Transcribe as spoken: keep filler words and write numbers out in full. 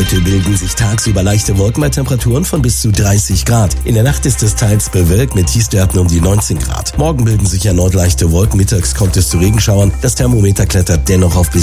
Heute bilden sich tagsüber leichte Wolken bei Temperaturen von bis zu dreißig Grad. In der Nacht ist es teils bewölkt mit Tiefstwerten um die neunzehn Grad. Morgen bilden sich erneut leichte Wolken, mittags kommt es zu Regenschauern. Das Thermometer klettert dennoch auf bis